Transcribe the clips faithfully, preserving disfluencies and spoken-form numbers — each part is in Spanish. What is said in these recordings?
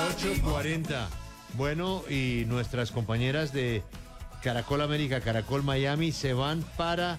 ocho cuarenta. Bueno, y nuestras compañeras de Caracol América, Caracol Miami se van para...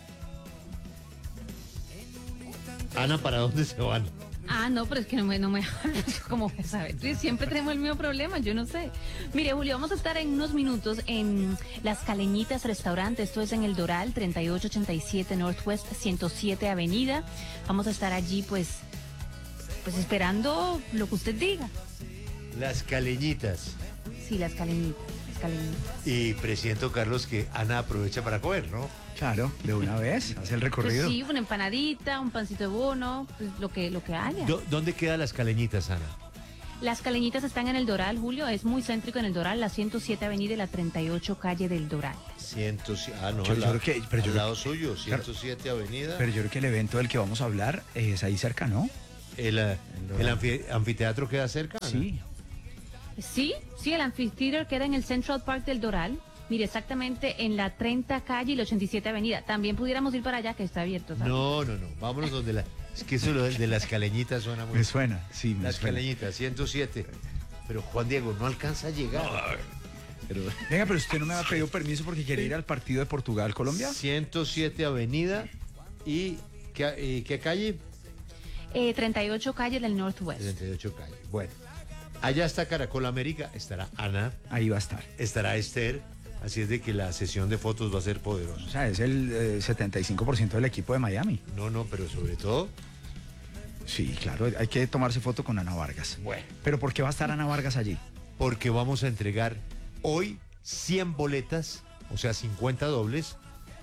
Ana, ¿para dónde se van? Ah, no, pero es que no me, no me, como sabes, siempre tenemos el mismo problema, yo no sé. Mire, Julio, vamos a estar en unos minutos en Las Caleñitas Restaurante, esto es en El Doral, treinta y ocho ochenta y siete Northwest ciento siete Avenida. Vamos a estar allí, pues, pues esperando lo que usted diga. Las Caleñitas. Sí, Las Caleñitas, Las Caleñitas. Y presiento, Carlos, que Ana aprovecha para comer, ¿no? Claro, de una vez, hace el recorrido. Pues sí, una empanadita, un pancito de bono, pues lo que, lo que haya. Do- ¿Dónde quedan Las Caleñitas, Ana? Las Caleñitas están en El Doral, Julio, es muy céntrico en El Doral, la ciento siete Avenida y la treinta y ocho Calle del Doral. ciento siete, ah, no, Yo- al, yo lado- creo que- pero yo al creo- lado suyo, ciento siete Avenida. Pero yo creo que el evento del que vamos a hablar es ahí cerca, ¿no? El, eh, el anfi- anfiteatro queda cerca, Ana? Sí. Sí, sí, el anfiteatro queda en el Central Park del Doral. Mire, exactamente en la treinta Calle y la ochenta y siete Avenida. También pudiéramos ir para allá, que está abierto, ¿sabes? No, no, no, vámonos donde la... Es que eso lo de, de Las Caleñitas suena muy... Me suena, sí, me Las suena. Caleñitas, ciento siete. Pero Juan Diego no alcanza a llegar. Pero... Venga, pero usted no me ha pedido permiso porque quiere ir al partido de Portugal-Colombia. ciento siete Avenida y... ¿Qué, y qué calle? Eh, treinta y ocho Calle del Northwest. treinta y ocho calle. Bueno, allá está Caracol América, estará Ana, Ahí va a estar. estará Esther, así es de que la sesión de fotos va a ser O poderosa. sea, es el eh, setenta y cinco por ciento del equipo de Miami. No, no, pero sobre todo... Sí, claro, hay que tomarse foto con Ana Vargas. Bueno. Pero ¿por qué va a estar Ana Vargas allí? Porque vamos a entregar hoy cien boletas, o sea, cincuenta dobles,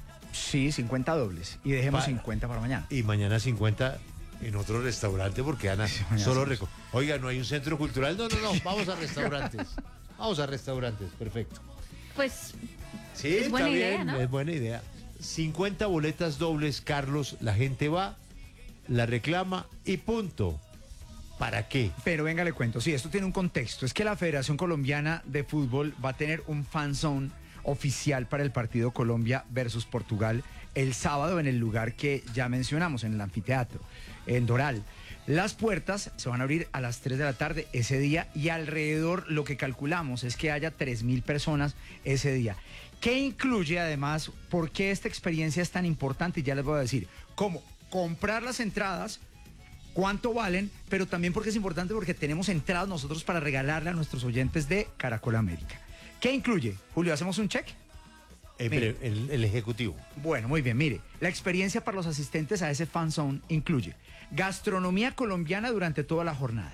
Sí, cincuenta dobles. Y dejemos Pa- cincuenta para mañana. y mañana cincuenta en otro restaurante, porque Ana Sí, mañana solo... hacemos. reco- Oiga, ¿no hay un centro cultural? No, no, no, vamos a restaurantes. Vamos a restaurantes, perfecto. Pues Sí, Es buena está idea, bien, ¿no? es buena idea. cincuenta boletas dobles, Carlos, la gente va, la reclama y punto. ¿Para qué? Pero venga, le cuento. Sí, esto tiene un contexto. Es que la Federación Colombiana de Fútbol va a tener un fan zone oficial para el partido Colombia versus Portugal el sábado en el lugar que ya mencionamos, en el anfiteatro, en Doral. Las puertas se van a abrir a las tres de la tarde ese día y alrededor lo que calculamos es que haya tres mil personas ese día. ¿Qué incluye además? ¿Por qué esta experiencia es tan importante? Y ya les voy a decir, cómo comprar las entradas, cuánto valen, pero también porque es importante porque tenemos entradas nosotros para regalarle a nuestros oyentes de Caracol América. ¿Qué incluye? Julio, ¿hacemos un check? Eh, Mire. pero el, el ejecutivo. Bueno, muy bien, mire, la experiencia para los asistentes a ese fan zone incluye gastronomía colombiana durante toda la jornada,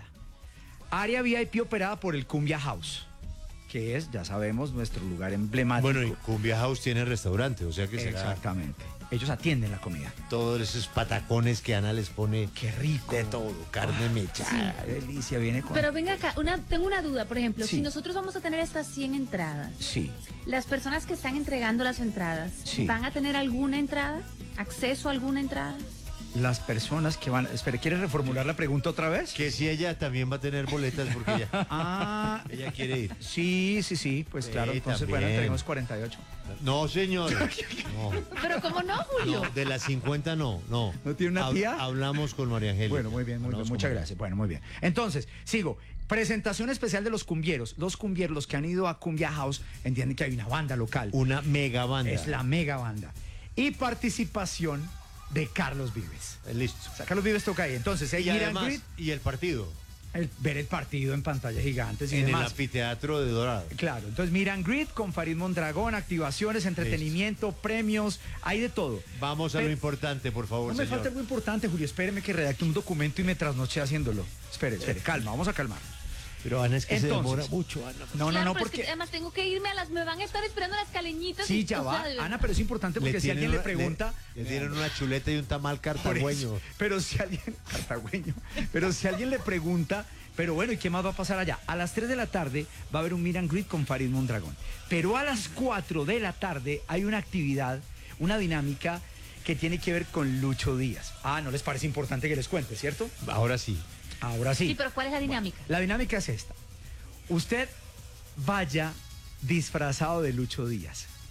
área V I P operada por el Cumbia House, que es, ya sabemos, nuestro lugar emblemático. Bueno, y Cumbia House tiene restaurante, o sea que será Exactamente. Ellos atienden la comida. todos esos patacones que Ana les pone Qué rico. de todo, carne mechada. Qué delicia, viene con... Pero venga acá, una, tengo una duda, por ejemplo, Sí. si nosotros vamos a tener estas cien entradas, Sí. las personas que están entregando las entradas, Sí. ¿van a tener alguna entrada? ¿Acceso a alguna entrada? Las personas que van... Espere, ¿quiere reformular la pregunta otra vez? Que si ella también va a tener boletas porque ella, Ah, ella quiere ir. sí, sí, sí, pues Sí, claro, entonces también. bueno, tenemos cuarenta y ocho. No, señor. No, Pero ¿cómo no, Julio? no, de las cincuenta no, no. ¿No tiene una Hab- tía? Hablamos con María Angélica. Bueno, muy bien, muy bien, Hablamos muchas con- gracias. Bueno, muy bien. Entonces, sigo. Presentación especial de los cumbieros. Los cumbieros, los que han ido a Cumbia House, entienden que hay una banda local. Una mega banda. Es la mega banda. Y participación de Carlos Vives. Eh, Listo. O sea, Carlos Vives toca ahí. Entonces, hay Y meet and además, greet, y el partido. el- ver el partido en pantalla gigantes y En el demás. anfiteatro de Dorado. Claro, entonces meet and greet con Farid Mondragón, activaciones, entretenimiento, premios, hay de todo. Vamos a lo Pero- importante, por favor, No me señor. falta algo importante, Julio. Espéreme que redacte un documento y me trasnoche haciéndolo. Espere, espere, calma, vamos a calmar. Pero Ana, es que se Entonces- demora mucho, Ana. No, no, Claro, no, pero es que porque... además tengo que irme a las... Me van a estar esperando las caleñitas. Sí, y, ya o va. sea, de- Ana, pero es importante porque si tienen alguien le una- pregunta... Le, le tienen una chuleta y un tamal Por eso, cartagüeño. pero si alguien... Cartagüeño. Pero si alguien le pregunta... Pero bueno, ¿y qué más va a pasar allá? A las tres de la tarde va a haber un meet and greet con Farid Mondragón. Pero a las cuatro de la tarde hay una actividad, una dinámica que tiene que ver con Lucho Díaz. Ah, ¿no les parece importante que les cuente, cierto? Ahora sí. Ahora sí. Sí, pero ¿cuál es la dinámica? La dinámica es esta. Usted vaya disfrazado de Lucho Díaz.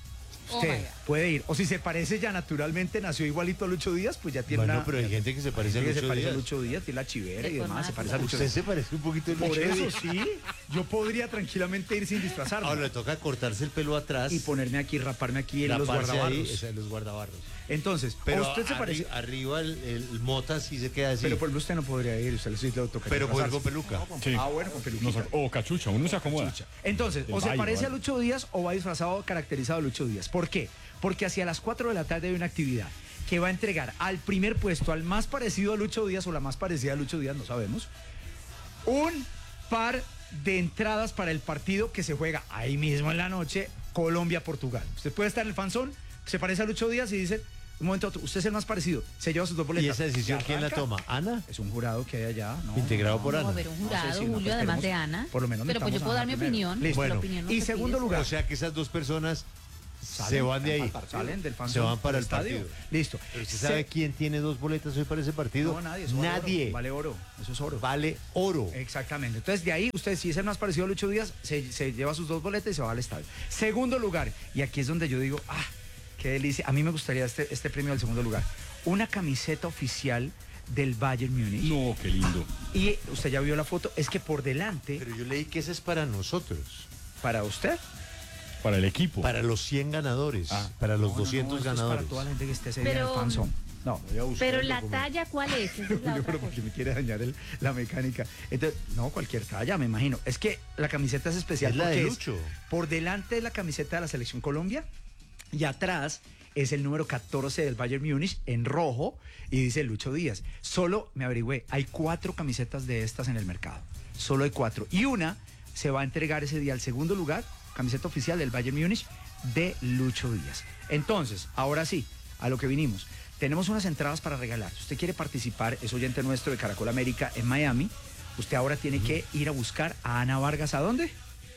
Oh Usted my God. puede ir. O si se parece ya naturalmente, nació igualito a Lucho Díaz, pues ya tiene Bueno, una... pero hay gente que se parece a que Lucho se parece a Díaz. Lucho Díaz, tiene la chivera y De demás, se forma parece a Lucho Usted Díaz. se parece un poquito a Lucho Por eso Díaz. sí, yo podría tranquilamente ir sin disfrazarme. Ahora le toca cortarse el pelo atrás. Y ponerme aquí, raparme aquí en los raparse ahí, guardabarros. esa, los guardabarros. Entonces, Pero ¿o usted se arri- parece? arriba el, el mota sí se queda así. Pero por ejemplo usted no podría ir, usted sí le toca Pero puede ir disfrazarse. con peluca. Sí. Ah, bueno, con peluquita. Nos- o cachucha, uno se acomoda. Entonces, El o se baile, parece ¿vale? a Lucho Díaz o va disfrazado, caracterizado a Lucho Díaz. ¿Por qué? Porque hacia las cuatro de la tarde hay una actividad que va a entregar al primer puesto, al más parecido a Lucho Díaz o la más parecida a Lucho Díaz, no sabemos, un par de entradas para el partido que se juega ahí mismo en la noche, Colombia-Portugal. Usted puede estar en el fanzón, se parece a Lucho Díaz y dice, un momento a otro, usted es el más parecido, se lleva sus dos boletas. ¿Y esa decisión Y quién la arranca. toma? ¿Ana? Es un jurado que hay allá. No, Integrado no, por no, No, Ana. pero un No sé jurado, si no, Julio, pues además de esperemos. Ana. Por lo menos Pero pues yo necesitamos puedo a dar mi Ana primero. opinión. Listo. pues la Bueno, opinión no y se segundo pide. lugar. O sea que esas dos personas se Salen van de ahí. Salen del fan Se van zone para del el estadio. partido. Listo. ¿Pero usted Se- sabe quién tiene dos boletas hoy para ese partido? No, nadie. Eso vale Nadie. oro, Vale oro. Eso es oro. Vale oro. Exactamente. Entonces, de ahí, usted, si es el más parecido a Lucho Díaz, se, se lleva sus dos boletas y se va al estadio. Segundo lugar, y aquí es donde yo digo, ah, qué delicia. A mí me gustaría este, este premio del segundo lugar. Una camiseta oficial del Bayern Múnich. No, qué lindo. Y usted ya vio la foto, es que por delante, Pero yo leí que esa es para nosotros. para usted, Para el equipo. Para los cien ganadores. Ah. Para los No, no, doscientos no, esto es ganadores. para toda la gente que esté ese día en Pero- el fan zone. No. Voy a buscarlo Pero la como- talla, ¿cuál es? Esa es la Julio, otra pero cosa. porque me quiere dañar el- la mecánica. Entonces, no, cualquier talla, me imagino. Es que la camiseta es especial Es la porque de es Lucho. por delante de la camiseta de la Selección Colombia y atrás es el número catorce del Bayern Múnich en rojo y dice Lucho Díaz. Solo, me averigüé, hay cuatro camisetas de estas en el mercado. Solo hay cuatro. Y una se va a entregar ese día al segundo lugar, camiseta oficial del Bayern Múnich de Lucho Díaz. Entonces, ahora sí, a lo que vinimos. Tenemos unas entradas para regalar. Si usted quiere participar, es oyente nuestro de Caracol América en Miami. Usted ahora tiene que ir a buscar a Ana Vargas. ¿A dónde?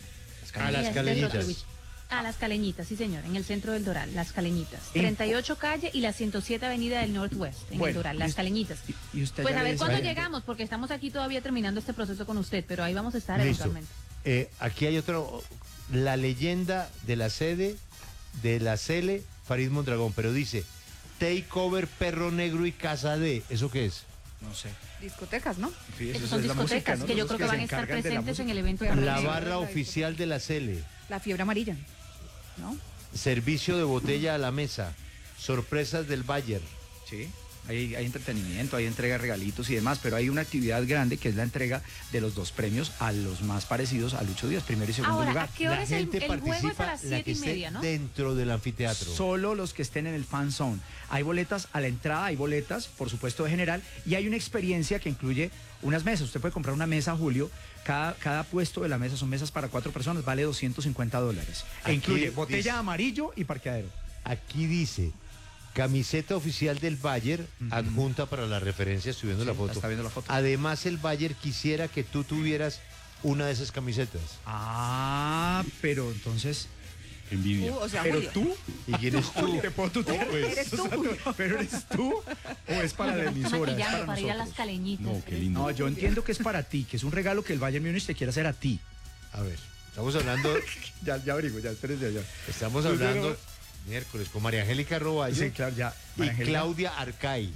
A las Ahí, Caleñitas. Rotovich. A las Caleñitas, sí señor, en el centro del Doral, las Caleñitas. Y- treinta y ocho calle y la ciento siete avenida del Northwest, en el Bueno, Doral, y las us- Caleñitas. Y, y usted Pues ya a le ver dice cuándo la gente- llegamos, porque estamos aquí todavía terminando este proceso con usted, pero ahí vamos a estar Listo. eventualmente. Eh, aquí hay otro. La leyenda de la sede de la Cele, Farid Mondragón, pero dice Takeover, Perro Negro y Casa de. ¿Eso qué es? No sé. Discotecas, ¿no? Sí, eso Esas son es la música, discotecas ¿no? que yo Los creo que se van a estar encargan de la presentes en música. el evento. Pero de La sí. barra oficial de la Cele. La fiebre amarilla, ¿no? Servicio de botella a la mesa. Sorpresas del Bayern. Sí, hay, hay entretenimiento, hay entrega de regalitos y demás, pero hay una actividad grande que es la entrega de los dos premios a los más parecidos a Lucho Díaz, primero y segundo Ahora, lugar. ¿a qué hora La es el, gente el juego? Es a participa, las la siete que y esté media, ¿no? dentro del anfiteatro. Solo los que estén en el fan zone. Hay boletas a la entrada, hay boletas, por supuesto, de general, y hay una experiencia que incluye unas mesas. Usted puede comprar una mesa, Julio. Cada, cada puesto de la mesa son mesas para cuatro personas, vale doscientos cincuenta dólares. E Aquí incluye botella dice- amarillo y parqueadero. Aquí dice camiseta oficial del Bayern, adjunta para la referencia, estoy viendo Sí, la la foto. está viendo la foto. Además, el Bayern quisiera que tú tuvieras una de esas camisetas. Ah, pero entonces. Qué envidia. Uh, o sea, Pero Julio. tú. ¿Y quién es tú? ¿Te puedo tutear? Eres tú, Julio. ¿Pero eres tú o es para la Nos estamos emisora? Es maquillando para para ir a las nosotros. Caleñitas. No, qué lindo. No, yo entiendo que es para ti, que es un regalo que el Bayern Múnich te quiere hacer a ti. A ver, estamos hablando, Ya, ya abrigo, ya, espérese ya. estamos Tú, hablando pero- miércoles con María Angélica Roballo Sí, claro, ya. y María Angélica. Claudia Arcay.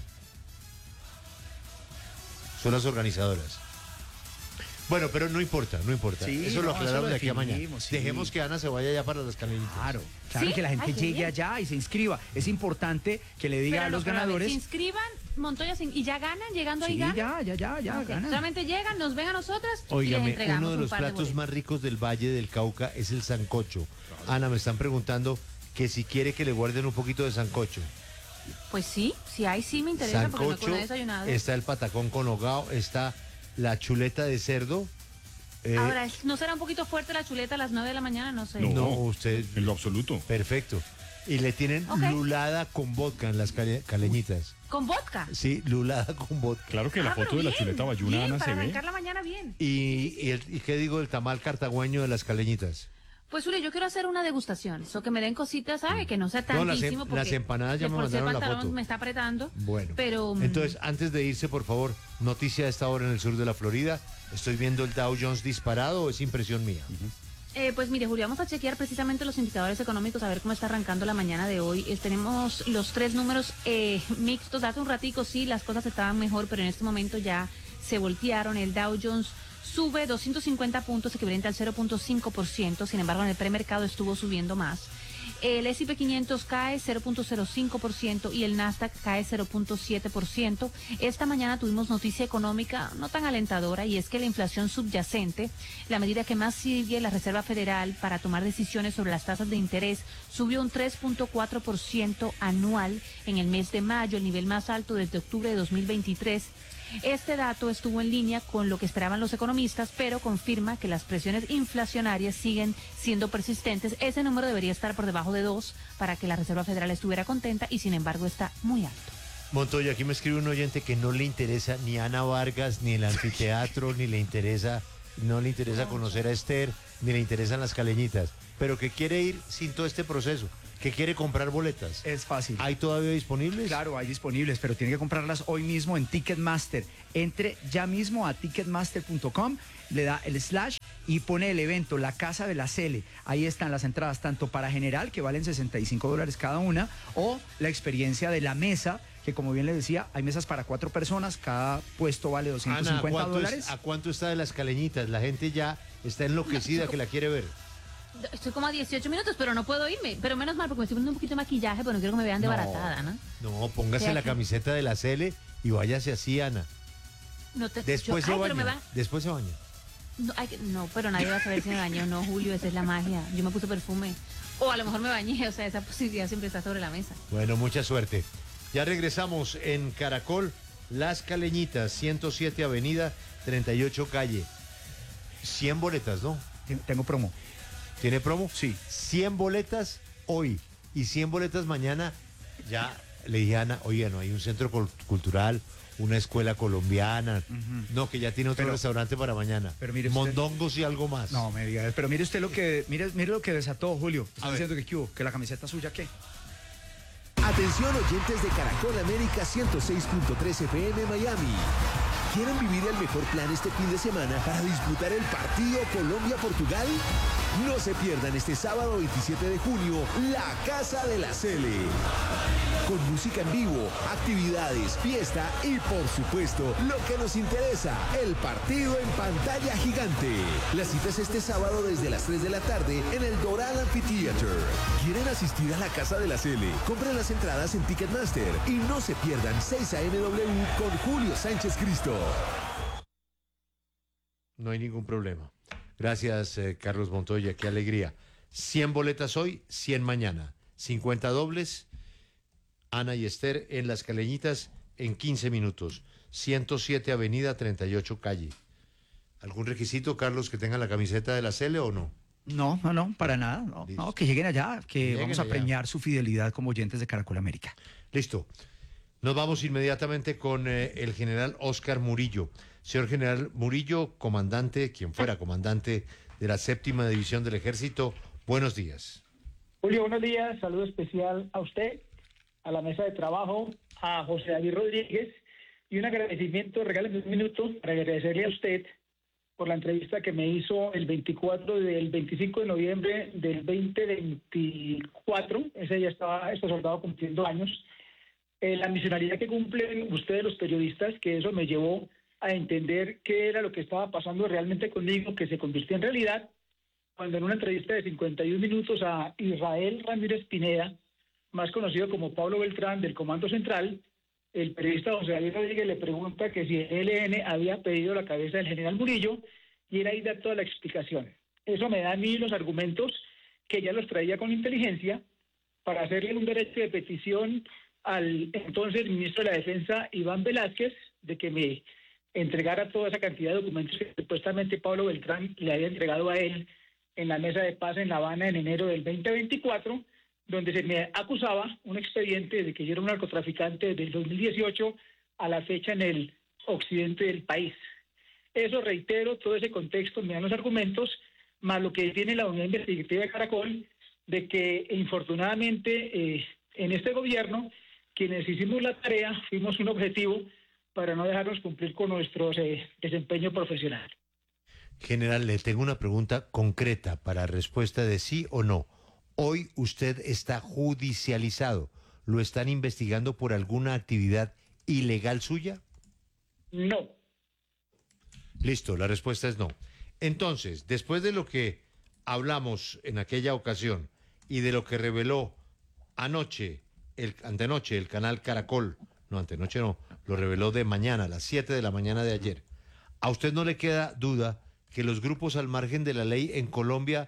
Son las organizadoras. Bueno, pero no importa, no importa. Sí, eso lo no, aclaramos eso lo de aquí a mañana. definimos, sí. Dejemos que Ana se vaya ya para las calenitas. Claro, claro ¿Sí? que la gente Ay, qué llegue bien. allá y se inscriba. Es importante que le diga Pero a no, los pero a ver, ganadores. se inscriban, Montoya, se- y ya ganan, llegando ahí Sí, ganan. ya, ya, ya, ya, Ok, ganan. Solamente llegan, nos ven a nosotras y les Óigame, entregamos uno de un los par de platos boletos. más ricos del Valle del Cauca es el sancocho. Ana, me están preguntando que si quiere que le guarden un poquito de sancocho. Pues sí, si hay sí me interesa porque no Sancocho, no he desayunado. está el patacón con hogao, está la chuleta de cerdo. eh, Ahora, ¿no será un poquito fuerte la chuleta a las nueve de la mañana? No sé. No. no, usted, En lo absoluto. perfecto. Y le tienen Ok. lulada con vodka en las cale- caleñitas. ¿Con vodka? Sí, lulada con vodka. Claro que la Ah, foto pero de la bien, chuleta bayuna, bien, Ana, para se ve. arrancar la mañana bien. Y, y, el- y qué digo del tamal cartagüeño de las caleñitas. Pues, Julio, yo quiero hacer una degustación. Eso que me den cositas, ¿sabe? Que no sea No, las em- tantísimo. porque las empanadas ya de me por sí el mandaron la pantalón foto. me está apretando. Bueno, Pero, mm, entonces antes de irse, por favor, noticia a esta hora en el sur de la Florida. Estoy viendo el Dow Jones disparado, ¿o es impresión mía? Eh, pues mire, Julio, vamos a chequear precisamente los indicadores económicos, a ver cómo está arrancando la mañana de hoy. Eh, tenemos los tres números eh, mixtos. Hace un ratico sí, las cosas estaban mejor, pero en este momento ya se voltearon. El Dow Jones sube doscientos cincuenta puntos, equivalente al cero punto cinco por ciento. Sin embargo, en el premercado estuvo subiendo más. El ese y pe quinientos cae cero punto cero cinco por ciento y el Nasdaq cae cero punto siete por ciento. Esta mañana tuvimos noticia económica no tan alentadora, y es que la inflación subyacente, la medida que más sigue la Reserva Federal para tomar decisiones sobre las tasas de interés, subió un tres punto cuatro por ciento anual en el mes de mayo, el nivel más alto desde octubre de dos mil veintitrés. Este dato estuvo en línea con lo que esperaban los economistas, pero confirma que las presiones inflacionarias siguen siendo persistentes. Ese número debería estar por debajo de dos para que la Reserva Federal estuviera contenta, y sin embargo está muy alto. Montoya, aquí me escribe un oyente que no le interesa ni Ana Vargas, ni el anfiteatro, ni le interesa, no le interesa conocer a Esther, ni le interesan las caleñitas, pero que quiere ir sin todo este proceso, que quiere comprar boletas. Es fácil. ¿Hay todavía disponibles? Claro, hay disponibles, pero tiene que comprarlas hoy mismo en Ticketmaster. Entre ya mismo a ticketmaster punto com, le da el slash y pone el evento La Casa de la Cele. Ahí están las entradas tanto para general, que valen sesenta y cinco dólares cada una, o la experiencia de la mesa, que como bien le decía, hay mesas para cuatro personas, cada puesto vale doscientos cincuenta Ana, ¿a cuánto dólares. es- ¿a cuánto está de las caleñitas? La gente ya está enloquecida que la quiere ver. Estoy como a dieciocho minutos, pero no puedo irme. Pero menos mal, porque me estoy poniendo un poquito de maquillaje, pero no quiero que me vean de baratada, ¿no? No, póngase ¿Qué la hace? camiseta de la Cele y váyase así, Ana. No te, Después yo- se ay, pero me baña. van- Después se baña. No, ay, no, pero nadie va a saber si me bañé o no, Julio, esa es la magia. Yo me puse perfume. O a lo mejor me bañé, o sea, esa posibilidad siempre está sobre la mesa. Bueno, mucha suerte. Ya regresamos en Caracol, Las Caleñitas, ciento siete Avenida, treinta y ocho Calle. cien boletas, ¿no? Tengo promo. ¿Tiene promo? Sí. cien boletas hoy y cien boletas mañana. Ya le dije a Ana, oiga, no hay un centro cul- cultural, una escuela colombiana. No, que ya tiene otro Pero- restaurante para mañana. pero mire usted- Mondongos y algo más. No, me diga, pero mire usted lo que, mire, mire lo que desató, Julio. Está ver. diciendo que ¿qué hubo? Que la camiseta suya, ¿qué? Atención oyentes de Caracol América ciento seis punto tres F M Miami. ¿Quieren vivir el mejor plan este fin de semana para disputar el partido Colombia-Portugal? No se pierdan este sábado veintisiete de junio La Casa de la Cele. Con música en vivo, actividades, fiesta y por supuesto lo que nos interesa, el partido en pantalla gigante. La cita es este sábado desde las tres de la tarde en el Doral Amphitheater. ¿Quieren asistir a la Casa de la Cele? Compren las entradas en Ticketmaster y no se pierdan seis A M W con Julio Sánchez Cristo. No hay ningún problema. Gracias, eh, Carlos Montoya, qué alegría. cien boletas hoy, cien mañana. cincuenta dobles, Ana y Esther en Las Caleñitas en quince minutos. ciento siete Avenida, treinta y ocho Calle. ¿Algún requisito, Carlos, que tenga la camiseta de la Cele o no? No, no, no, para nada. No, Listo. no, que lleguen allá, que Lleguen vamos a allá. premiar su fidelidad como oyentes de Caracol América. Listo. Nos vamos inmediatamente con eh, el general Oscar Murillo. Señor general Murillo, comandante, quien fuera comandante de la séptima división del Ejército, buenos días. Julio, buenos días. Saludo especial a usted, a la mesa de trabajo, a José David Rodríguez y un agradecimiento, regáleme un minuto para agradecerle a usted por la entrevista que me hizo el veinticuatro del veinticinco de noviembre del veinte veinticuatro. Ese día estaba este soldado cumpliendo años. Eh, la misionalidad que cumplen ustedes los periodistas, que eso me llevó a entender qué era lo que estaba pasando realmente conmigo, que se convirtió en realidad cuando en una entrevista de cincuenta y un minutos a Israel Ramírez Pineda, más conocido como Pablo Beltrán del Comando Central, el periodista José David Rodríguez le pregunta que si el E L N había pedido la cabeza del general Murillo, y él ahí da toda la explicación. Eso me da a mí los argumentos que ya los traía con inteligencia para hacerle un derecho de petición al entonces ministro de la Defensa, Iván Velázquez, de que me entregara toda esa cantidad de documentos que supuestamente Pablo Beltrán le había entregado a él en la mesa de paz en La Habana en enero del veinte veinticuatro, donde se me acusaba un expediente de que yo era un narcotraficante desde el dos mil dieciocho a la fecha en el occidente del país. Eso, reitero, todo ese contexto me dan los argumentos, más lo que tiene la Unidad Investigativa de Caracol, de que infortunadamente eh, en este gobierno, quienes hicimos la tarea, fuimos un objetivo para no dejarnos cumplir con nuestro eh, desempeño profesional. General, le tengo una pregunta concreta para respuesta de sí o no. Hoy usted está judicializado. ¿Lo están investigando por alguna actividad ilegal suya? No. Listo, la respuesta es no. Entonces, después de lo que hablamos en aquella ocasión y de lo que reveló anoche, el, antenoche, el canal Caracol, no, antenoche no, lo reveló de mañana, a las siete de la mañana de ayer, ¿a usted no le queda duda que los grupos al margen de la ley en Colombia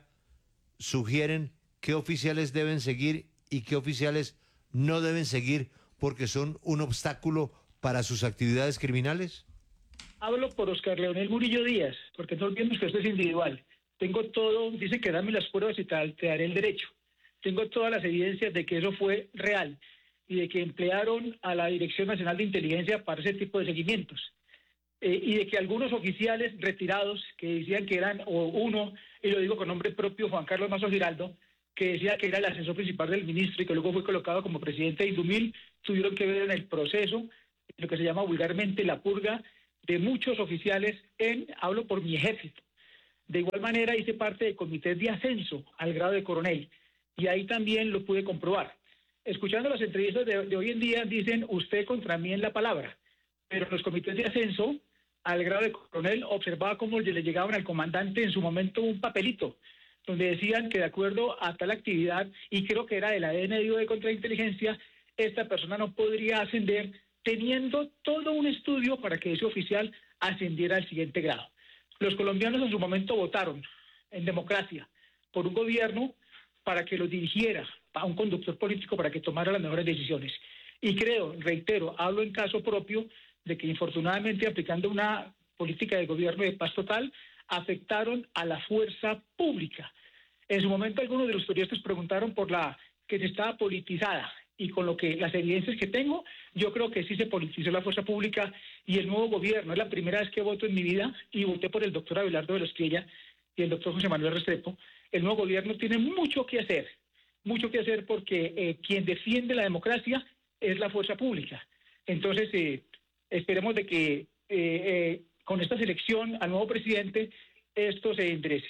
sugieren qué oficiales deben seguir y qué oficiales no deben seguir porque son un obstáculo para sus actividades criminales? Hablo por Oscar Leonel Murillo Díaz, porque no olvidemos que esto es individual. Tengo todo, dice que dame las pruebas y tal, te daré el derecho. Tengo todas las evidencias de que eso fue real y de que emplearon a la Dirección Nacional de Inteligencia para ese tipo de seguimientos. Eh, y de que algunos oficiales retirados que decían que eran, o uno, y lo digo con nombre propio, Juan Carlos Mazo Giraldo, que decía que era el asesor principal del ministro y que luego fue colocado como presidente de Indumil, tuvieron que ver en el proceso, lo que se llama vulgarmente la purga de muchos oficiales en, hablo por mi ejército. De igual manera hice parte de comités de ascenso al grado de coronel y ahí también lo pude comprobar. Escuchando las entrevistas de, de hoy en día dicen usted contra mí en la palabra, pero los comités de ascenso al grado de coronel observaba cómo le llegaban al comandante en su momento un papelito donde decían que de acuerdo a tal actividad, y creo que era de la D N I o de contrainteligencia, esta persona no podría ascender teniendo todo un estudio para que ese oficial ascendiera al siguiente grado. Los colombianos en su momento votaron en democracia por un gobierno para que lo dirigiera, a un conductor político para que tomara las mejores decisiones. Y creo, reitero, hablo en caso propio de que infortunadamente aplicando una política de gobierno de paz total, afectaron a la fuerza pública. En su momento algunos de los periodistas preguntaron por la que estaba politizada y con lo que las evidencias que tengo, yo creo que sí se politizó la fuerza pública y el nuevo gobierno. Es la primera vez que voto en mi vida y voté por el doctor Abelardo de la Espriella y el doctor José Manuel Restrepo. El nuevo gobierno tiene mucho que hacer, mucho que hacer porque eh, quien defiende la democracia es la fuerza pública. Entonces, eh, esperemos de que eh, eh, con esta selección al nuevo presidente esto se enderece.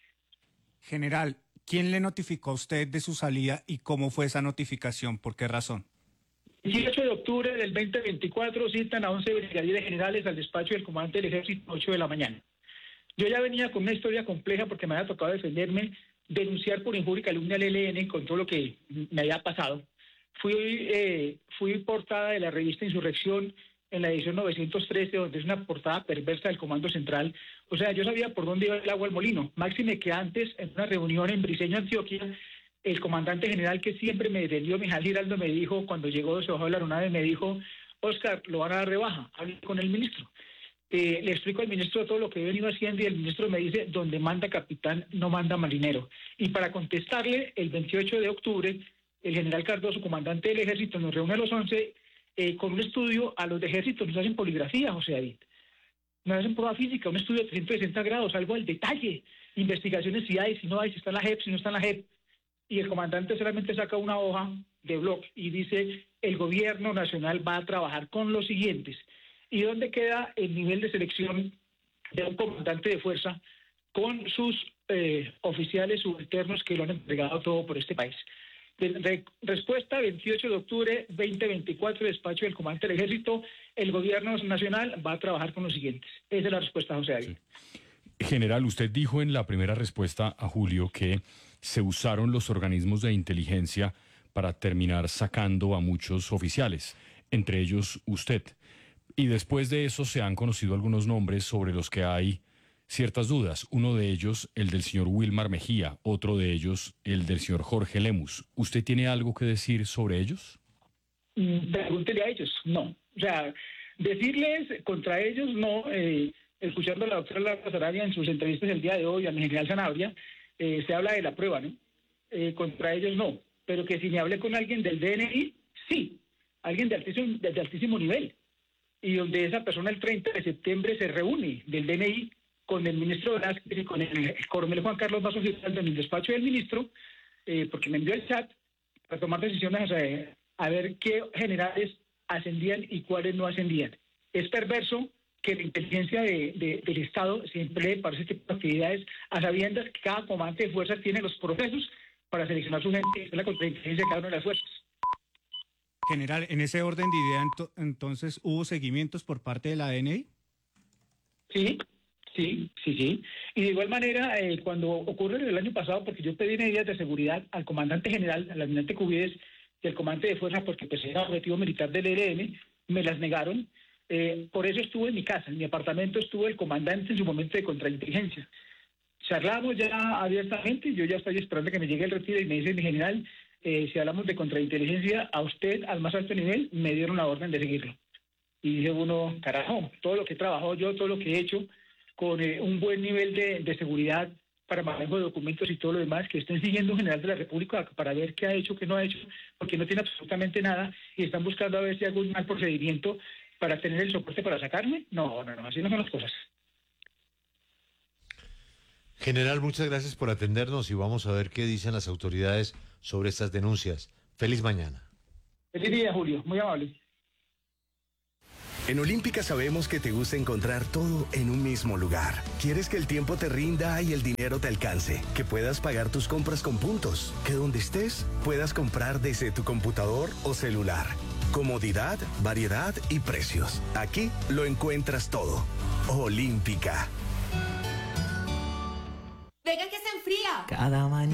General, ¿quién le notificó a usted de su salida y cómo fue esa notificación? ¿Por qué razón? El dieciocho de octubre del veinte veinticuatro citan a once brigadieres generales al despacho del comandante del ejército a ocho de la mañana. Yo ya venía con una historia compleja porque me había tocado defenderme, denunciar por injuria y calumnia al E L N con todo lo que me había pasado. Fui, eh, fui portada de la revista Insurrección en la edición novecientos trece, donde es una portada perversa del Comando Central. O sea, yo sabía por dónde iba el agua al molino. Máxime que antes, en una reunión en Briceño, Antioquia, el comandante general que siempre me defendió, Mijal Giraldo, me dijo, cuando llegó, se bajó de la aeronave, me dijo, Oscar, lo van a dar rebaja, hable con el ministro. Eh, le explico al ministro todo lo que he venido haciendo y el ministro me dice, donde manda capitán, no manda marinero. Y para contestarle, el veintiocho de octubre, el general Cardoso, comandante del ejército, nos reúne a los once eh, con un estudio. A los de ejército nos hacen poligrafía, José David. Nos hacen prueba física, un estudio de trescientos sesenta grados, algo al detalle, investigaciones si hay, si no hay, si está en la J E P, si no está en la J E P. Y el comandante solamente saca una hoja de blog y dice, el gobierno nacional va a trabajar con los siguientes. ¿Y dónde queda el nivel de selección de un comandante de fuerza con sus eh, oficiales subalternos que lo han entregado todo por este país? Re respuesta, veintiocho de octubre veinte veinticuatro, despacho del comandante del ejército, el gobierno nacional va a trabajar con los siguientes. Esa es la respuesta, José David. Sí. General, usted dijo en la primera respuesta a Julio que se usaron los organismos de inteligencia para terminar sacando a muchos oficiales, entre ellos usted. Y después de eso se han conocido algunos nombres sobre los que hay ciertas dudas. Uno de ellos, el del señor Wilmar Mejía, otro de ellos, el del señor Jorge Lemus. ¿Usted tiene algo que decir sobre ellos? Pregúntele a ellos, no. O sea, decirles contra ellos, no. Eh, escuchando a la doctora Laura Sarabia en sus entrevistas el día de hoy, al general Sanabria, eh, se habla de la prueba, ¿no? Eh, contra ellos no. Pero que si me hablé con alguien del D N I, sí. Alguien de altísimo, de altísimo nivel. Y donde esa persona el treinta de septiembre se reúne del D N I con el ministro Velázquez y con el, el coronel Juan Carlos Mazo Giraldo en el despacho del ministro, eh, porque me envió el chat para tomar decisiones eh, a ver qué generales ascendían y cuáles no ascendían. Es perverso que la inteligencia de, de, del Estado se emplee para ese tipo de actividades, a sabiendas que cada comandante de fuerzas tiene los procesos para seleccionar su gente, es la contrainteligencia de cada una de las fuerzas. General, en ese orden de idea, ento- entonces, ¿hubo seguimientos por parte de la D N I? Sí, sí, sí, sí. Y de igual manera, eh, cuando ocurre el año pasado, porque yo pedí medidas de seguridad al comandante general, al almirante Cubides y al comandante de fuerzas, porque pues era objetivo militar del E L N, me las negaron. Eh, por eso estuvo en mi casa, en mi apartamento estuvo el comandante en su momento de contrainteligencia. Charlamos ya abiertamente, yo ya estoy esperando que me llegue el retiro y me dice mi general, eh, si hablamos de contrainteligencia, a usted al más alto nivel me dieron la orden de seguirlo. Y dice uno, carajo, todo lo que he trabajado yo, todo lo que he hecho, con eh, un buen nivel de, de seguridad para manejo de documentos y todo lo demás, que estén siguiendo un general de la República para ver qué ha hecho, qué no ha hecho, porque no tiene absolutamente nada y están buscando a ver si hago un mal procedimiento para tener el soporte para sacarme. No, no, no, así no son las cosas. General, muchas gracias por atendernos y vamos a ver qué dicen las autoridades sobre estas denuncias. Feliz mañana. Feliz día, Julio. Muy amable. En Olímpica sabemos que te gusta encontrar todo en un mismo lugar. Quieres que el tiempo te rinda y el dinero te alcance, que puedas pagar tus compras con puntos, que donde estés puedas comprar desde tu computador o celular. Comodidad, variedad y precios. Aquí lo encuentras todo. Olímpica. Venga que se enfría. Cada mañana.